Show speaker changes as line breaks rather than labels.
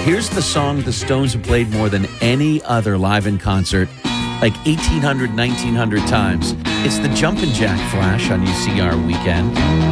Here's the song the Stones have played more than any other live in concert, like 1,800, 1,900 times. It's the Jumpin' Jack Flash on UCR Weekend.